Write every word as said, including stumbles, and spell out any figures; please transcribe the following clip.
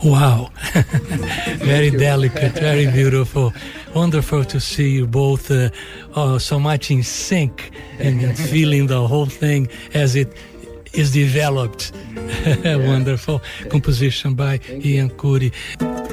Wow. Very delicate, very beautiful. Wonderful to see you both uh, uh, so much in sync and, and feeling the whole thing as it is developed. Wonderful composition by Ian Curry.